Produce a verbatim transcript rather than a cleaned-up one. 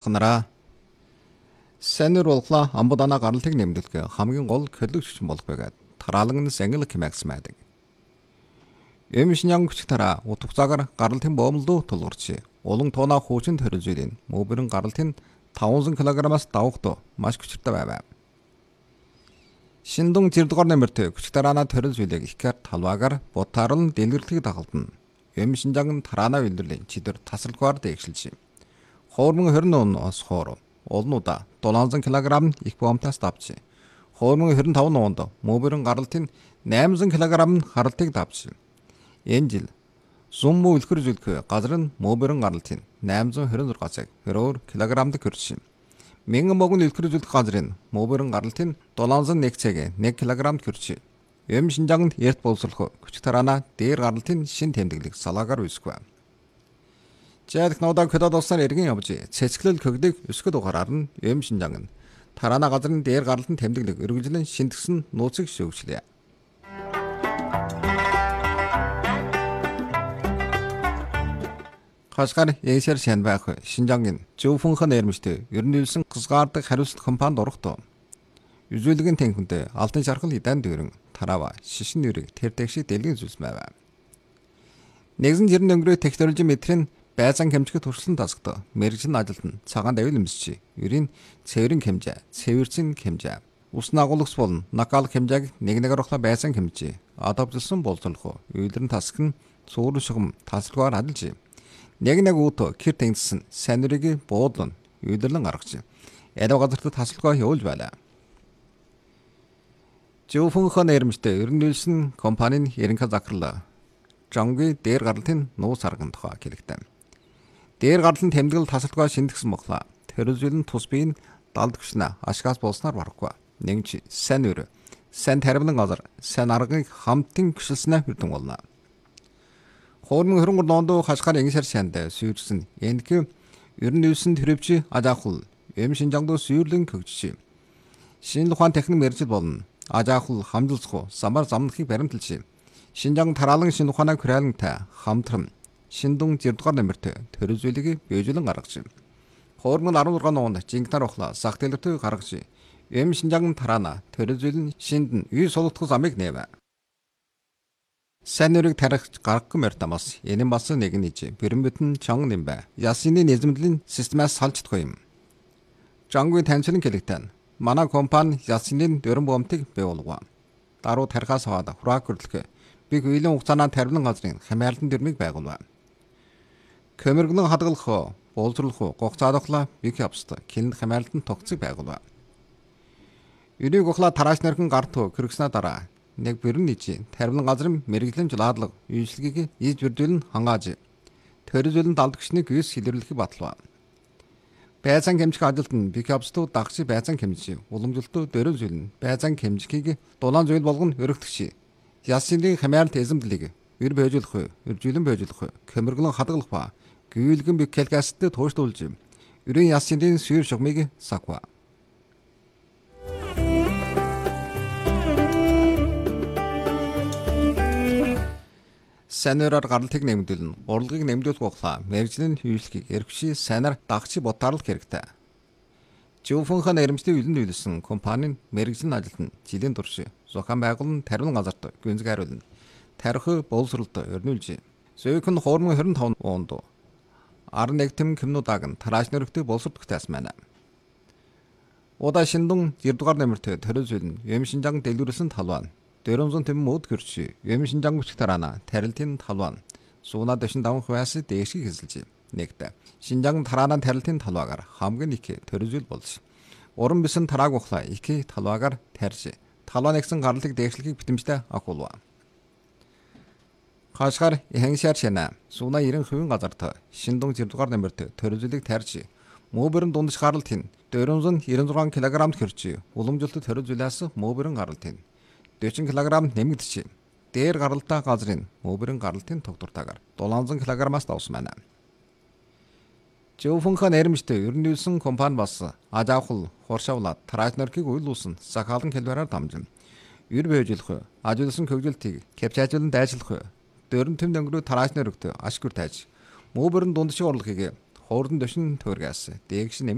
залханараа. Сэнэр болглаа амбудана гаралтыг нэмдэлгэ хамгийн гол көлөгч болох байгаад тараалан нь сэнгэл кимэксмэдэг. Эмшнян хүч тараа утгацаагаар гаралтын боомлдуу тулгарч улан тоноо хүүчин төрөлжүүлэн мөбөрн гаралтын таван килограммаас давхтоо маш хүчтэй байв. Шиндун зирдгор нэмэртэй хүч тараана төрөлжүүлэг ихэр талваагаар ботаарл дэлгэрлэг дагалдана. Эмшинжан тараана үйлдвэрлэн чидэр тасалгуур дээгшилж. Хоормон хорин оноос хоор олнуудаа долоон килограмм их боомтаас давж. Хоормон хорин таван онд мөбөрн гаралтын найман килограмм гаралтыг давж. Энэ жил сум үлхэр зүлхэ газар нь мөбөрн гаралтын найман хорин зургацыг хөрөөр килограммд көрч. Мянган могон үлхэр зүлх газрын мөбөрн гаралтын долоон нэг цаг нэг килограммд көрч. Эм шинжаагт эрт боловсрох хүч тараана дээр гаралтын шин тэмдэглэг салаагаар үүсгэв. Жаадх нодаа хөдөөд уснаар эргэн явж цэцгэлэл көгдөг өсгөд угаараар нь эм шинжааг нь тараана газрын дээр гаралтын тэмдэглэг өргөжлөн шинтгсэн нууцыг шүүгчлээ. Хашгаар ясэр шан байх шинжаагийн зөвхөнхөн нэрмжтэй ерөнхийлсөн гызгаардаг хариуцлага компанид орохдоо үзүүлгийн тэнхэнтэй алтан шархал идан дөрөн тараава шишин нэрийг тэртэгшиг дэлгэн зүйлсмэв. Нэгэн жирэн өнгөрөө технологи метрийн байцаан хэмжих туршлан тасгад мэрэгжлийн ажилтан цагаан давил өмсч ерийн цэврэн хэмжээ, цэвэрцэн хэмжээ, ус нагуулгс болон накал хэмжээг нэг нэгээр ухлаа байцаан хэмжээ адавжилсан болцолох үйлрэн тасган цуур шугам тасалгаар хадалж нэг нэг ууто кэр тэнгиссэн санирыг буудлан үйлрлэн гаргаж элев газарт тасалгаа явуулж байлаа. Зөвхөнхөн нэрмжтэй ерөнхийлсөн компанийн ерөнхий захирлаа Жанги дээр гаралтын нуус арган тухай хэлэгдэв. Дээр гаралтын тэмдэглэл тасалгаа шинтгсэн боглоо. Төрөлжүүлэн тус биеийн далд хүчнэ ашгаас болсноор барахгүй. Нэгж сайн өр, сайн тарбилан газар, сайн аргыг хамтын гүшилснээр хүрдэн болно. Хоормон хөрөнгө доондоо хашгаар ингэсэр шандаа сүйрсэн. Энэхүү ерөнхийлсөн төрөвч ажаахул эм шинжаангдоо сүйрлэн көгжиж. Шинэ ухаан техник мэржил болно. Ажаахул хамжилсгүй самар замнахыг баримталж. Шинжаан тараалан шинэ ухаанаа хүрээлэнтэй хамтран Шиндун зирдгор нэмэртэй төрөлжүүлгийг биежүүлэн гаргаж. Хоормон арван зургаан онд жингнар ухлаа сах дэлгэртийг гаргаж. Эм шинжаан тараана төрөлжүүлэн шиндэн үй султгал замыг нээв. Санирыг тарих гаргах мөртамас энэ бас нэг нийж бэрэмбэтэн чанга нэмбэ. Ясины нэзэмдлийн системаас салждахгүй юм. Жангийн таньцлын хэлэгтэн манай компани ясины дөрөн бомтыг бий болгоо. Даруу тарихаас хаваад хурааг хөрлөх биг үеийн хугацаанаа тарбилан газрын хамаарлан дөрмийг байгуулв. Көмөргөн хадгалах, боловсруулах, гогцаадахлаа биг явста кинд хамаарлан тогтцыг байгуулв. Үрийг ухлаа тарааш нэрхэн гарт хэрэгснэ дараа нэг бэрэн нийж тарбилан газрын мэрэгжлийн жуулаадлага үйлчлэгийг ийж бүрдүүлэн хангааж төрөлжүүлэн далд гүшнийг үйс хилэрлэх батлав. Байцаан хэмжих ажилд нь биг явстуу дагчи байцаан хэмжиж уламжлалтуу дөрөвжүүлэн байцаан хэмжихийг дулаан зүйл болгон өргөтгч. Ясны хамаарлт эзэмдлийг өр бэжүүлэх, өржүүлэн бэжүүлэх, көмөргөн хадгалах ба гүйлгэн биг калкастд тууштуулж өрийн ясны сүйр шугмыг саква. Санираар гаралтыг нэмдүүлэн урлагийг нэмдүүлэх ухлаа мэрэгжлийн хөвшлгийг эрхши санаар дагчи ботаарлах хэрэгтэй. Зөвхөнхөн нэрмжтэй үлэн үйлсэн компанийн мэрэгжлийн ажилтан жилийн турш зохион байгуулалт тарбилан газарт гүнзгий хариулна. Тарих боловсролт өрнүүлж. Зөвхөн хоормон хорин таван онд ар нэгтэм кимнуудаг нь тарааш нөрөгтэй боловсролт тасмана. Удаа шиндун зирдгар нэмэртэй төрөлжүүлэн эм шинжаан дэлгэрүүлсэн талваа дөрвөн тэм мод гэрч эм шинжаан хүч тараана тарилтын талваа сууна дэшин даван хваас дээшиг хэсэлж. Нэгт шинжаан тараана тарилтын талваагаар хамгийн их төрөлжүүл болж. Уран бисэн тарааг ухлаа их талваагаар тарьж талваа нэгсэн гарлыг дээшлэхийг битэмжтэй агуулва. Хашгаар хэншаар шана сууна девяносто процент газарт шиндун зирдгар нэмэрт төрөлжүүлэг тарьж мөбөрн дундаж гаралтын дөрвөн девяносто шесть килограммд хөрч уламжлалт төрөлжүүлээс мөбөрн гаралтын сорок килограмм нэмэгдэж дээр гаралтаа газрын мөбөрн гаралтын тогтвортойгоор сто килограммаас давсмана. Зөвхөнхөн нэрмжтэй ерөнхийлсөн компани бас ажаахул хуршавлаад тарааш нөргийг уйлуулсан сахалан хэлбэрээр дамжин. Ür бэжүүлэх, ажилласан хөгжилтийг капчаажуулан дайжлах, дөрөн төмд өнгөрөө тарааш нөрөгт ашгүр тааж, мөбөрн дундшиг урлагийг хуурдан дөшин төргээс дээгш